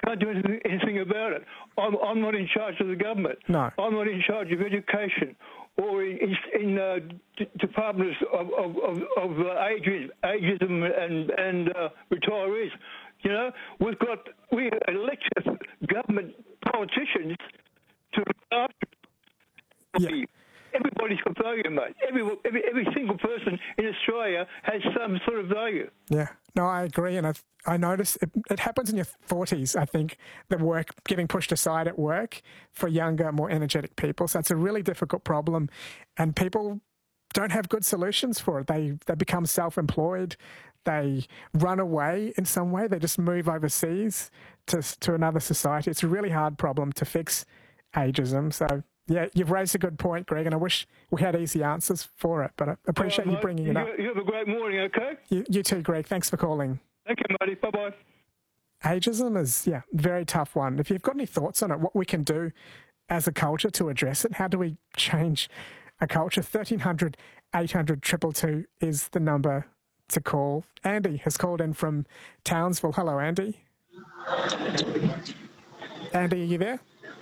can't do anything about it. I'm not in charge of the government. No. I'm not in charge of education or in departments of ageism and retirees. You know, we elected government politicians to look after. Yeah. Everybody's got value, mate. Every single person in Australia has some sort of value. Yeah, no, I agree. And I notice it happens in your 40s, I think, the work getting pushed aside at work for younger, more energetic people. So it's a really difficult problem. And people don't have good solutions for it. They become self-employed. They run away in some way. They just move overseas to another society. It's a really hard problem to fix, ageism. So, yeah, you've raised a good point, Greg, and I wish we had easy answers for it, but I appreciate you bringing it up. You have a great morning, okay? You too, Greg. Thanks for calling. Thank you, Marty. Bye-bye. Ageism is, very tough one. If you've got any thoughts on it, what we can do as a culture to address it, how do we change a culture? 1300 800 222 is the number to call. Andy has called in from Townsville. Hello, Andy. Andy, are you there?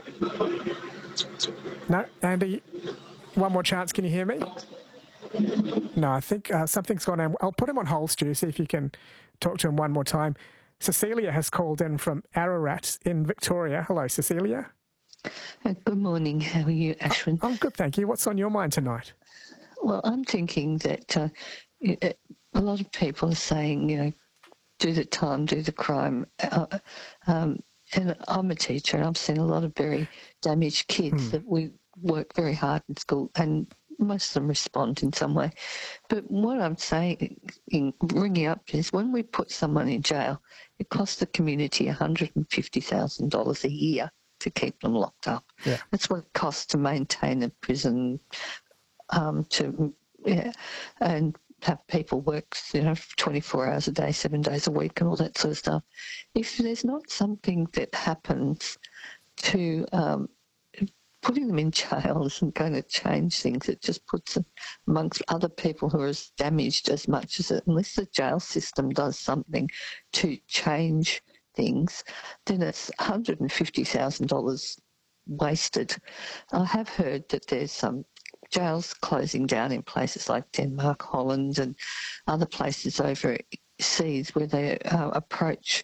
No, Andy, one more chance. Can you hear me? No, I think something's gone on. I'll put him on hold, Stu, see if you can talk to him one more time. Cecilia has called in from Ararat in Victoria. Hello, Cecilia. Good morning. How are you, Ashwin? I'm good, thank you. What's on your mind tonight? Well, I'm thinking that a lot of people are saying, do the time, do the crime. And I'm a teacher, and I've seen a lot of very damaged kids that we work very hard in school, and most of them respond in some way. But what I'm saying, bringing up, is when we put someone in jail, it costs the community $150,000 a year to keep them locked up. Yeah. That's what it costs to maintain a prison, and have people work, 24 hours a day, 7 days a week and all that sort of stuff. If there's not something that happens to putting them in jail isn't going to change things. It just puts them amongst other people who are as damaged as much as it. Unless the jail system does something to change things, then it's $150,000 wasted. I have heard that there's some jails closing down in places like Denmark, Holland and other places overseas where they approach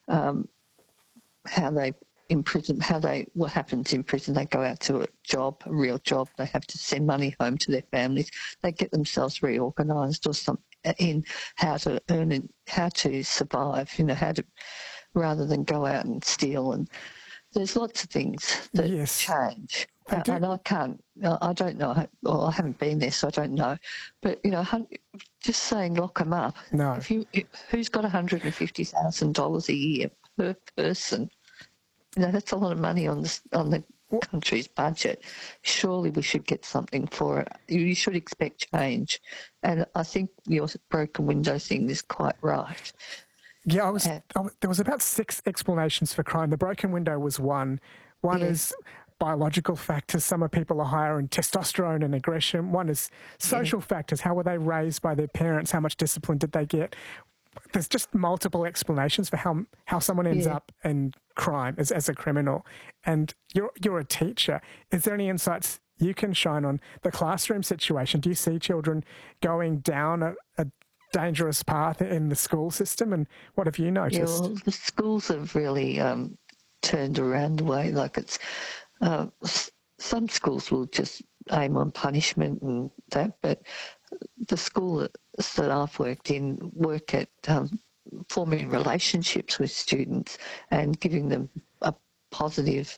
what happens in prison. They go out to a real job. They have to send money home to their families. They get themselves reorganised or in how to earn and how to survive, rather than go out and steal. And there's lots of things that change. And I don't know, or I haven't been there, so I don't know. But, just saying lock them up. No. Who's got $150,000 a year per person? That's a lot of money on the country's budget. Surely we should get something for it. You should expect change. And I think your broken window thing is quite right. Yeah, there was about 6 explanations for crime. The broken window was one. One is biological factors. Some people are higher in testosterone and aggression. One is social factors. How were they raised by their parents? How much discipline did they get? There's just multiple explanations for how someone ends up in crime as a criminal. And you're a teacher. Is there any insights you can shine on the classroom situation? Do you see children going down a dangerous path in the school system? And what have you noticed? Yeah, well, the schools have really turned around the way. Like it's some schools will just aim on punishment and that, but the school that I've worked in work at forming relationships with students and giving them a positive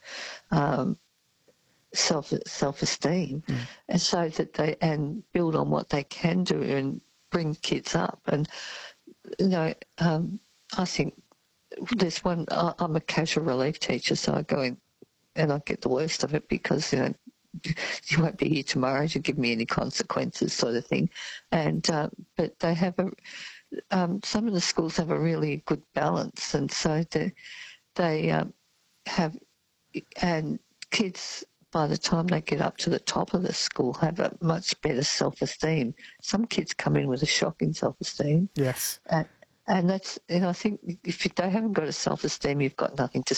self-esteem, and so that they build on what they can do and bring kids up. And I think there's one. I'm a casual relief teacher, so I go in and I get the worst of it because you won't be here tomorrow to give me any consequences, sort of thing. And but they have some of the schools have a really good balance, and so they have, and kids by the time they get up to the top of the school have a much better self-esteem. Some kids come in with a shocking self-esteem. Yes. And that's, I think if they haven't got a self-esteem, you've got nothing to